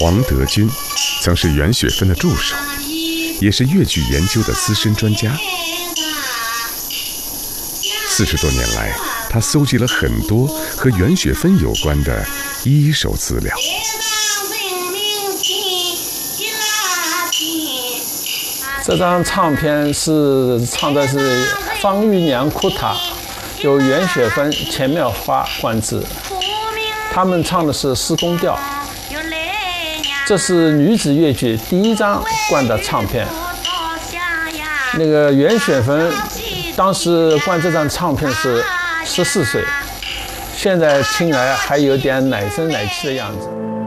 黄德军曾是袁雪芬的助手，也是越剧研究的资深专家。40多年来，他搜集了很多和袁雪芬有关的一手资料。 这张唱片是唱的是方玉娘哭塔，由袁雪芬、钱妙花灌制，他们唱的是四宫调。这是女子越剧第一张灌的唱片。那个袁雪芬当时灌这张唱片是14岁，现在听来还有点奶声奶气的样子。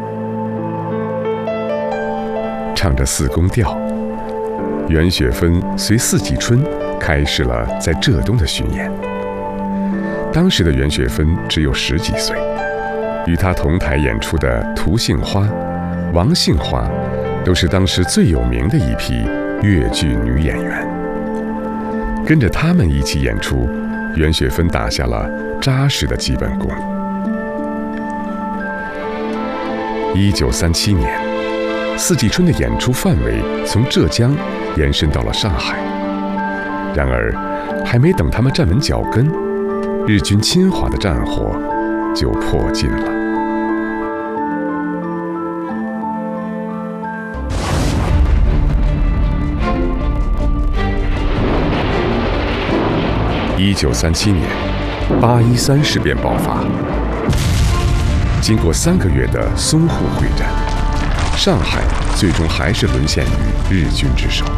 唱着四宫调，袁雪芬随四季春开始了在浙东的巡演。当时的袁雪芬只有10几岁，与她同台演出的涂杏花、王杏花都是当时最有名的一批越剧女演员。跟着他们一起演出，袁雪芬打下了扎实的基本功。1937年，四季春的演出范围从浙江延伸到了上海。然而，还没等他们站稳脚跟，日军侵华的战火就迫近了。1937年，8·13事变爆发。经过3个月的淞沪会战，上海最终还是沦陷于日军之手。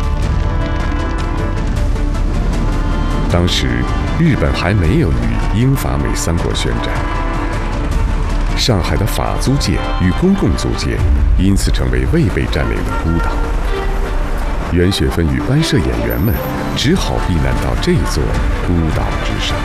当时，日本还没有与英法美3国宣战，上海的法租界与公共租界因此成为未被占领的孤岛。袁雪芬与班社演员们只好避难到这座孤岛之上。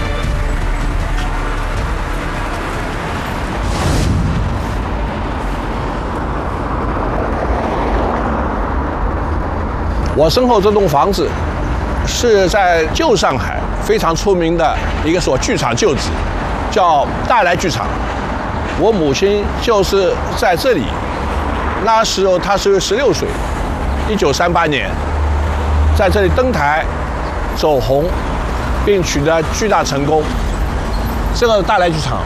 我身后这栋房子是在旧上海非常出名的一个所剧场旧址，叫大来剧场。我母亲就是在这里，那时候她是16岁，1938年在这里登台走红，并取得巨大成功。这个大来剧场。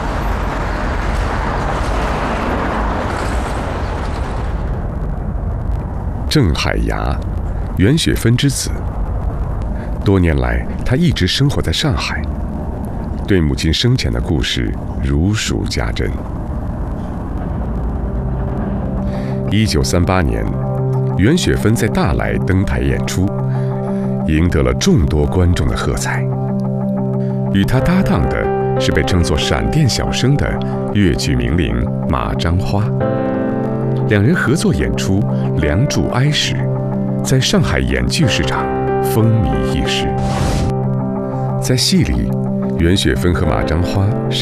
郑海涯，袁雪芬之子。多年来，他一直生活在上海，对母亲生前的故事如数家珍。1938年，袁雪芬在大来登台演出，赢得了众多观众的喝彩。与她搭档的是被称作闪电小生的越剧名伶马章花，两人合作演出《梁祝哀史》，在上海演剧市场风靡一时。在戏里，袁雪芬和马章花是